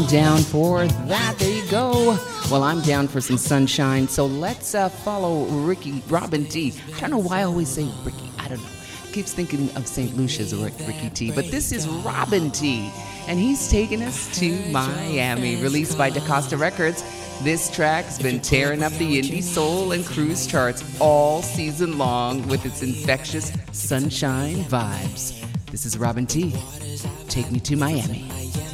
Down for that. There you go. Well, I'm down for some sunshine, so let's follow Robin T. I don't know why I always say Ricky. I don't know. Keeps thinking of St. Lucia's Ricky T, but this is Robin T, and he's taking us to Miami, released by DaCosta Records. This track's been tearing up the indie soul and cruise charts all season long with its infectious sunshine vibes. This is Robin T. Take me to Miami.